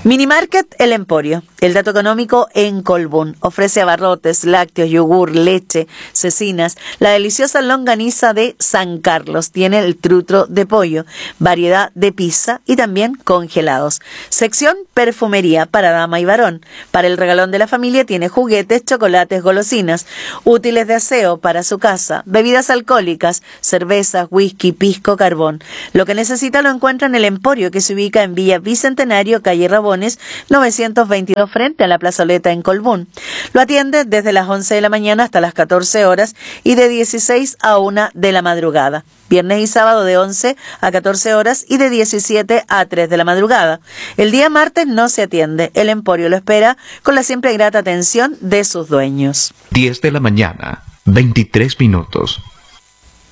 Minimarket El Emporio, el dato económico en Colbún. Ofrece abarrotes, lácteos, yogur, leche, cecinas, la deliciosa longaniza de San Carlos. Tiene el trutro de pollo, variedad de pizza y también congelados. Sección perfumería para dama y varón. Para el regalón de la familia tiene juguetes, chocolates, golosinas, útiles de aseo para su casa, bebidas alcohólicas, cervezas, whisky, pisco, carbón. Lo que necesita lo encuentra en El Emporio, que se ubica en Villa Bicentenario, calle Rabones, 922 frente a la plazoleta en Colbún. Lo atiende desde las 11 de la mañana hasta las 14 horas y de 16 a 1 de la madrugada. Viernes y sábado de 11 a 14 horas y de 17 a 3 de la madrugada. El día martes no se atiende. El Emporio lo espera con la siempre grata atención de sus dueños. 10 de la mañana, 23 minutos.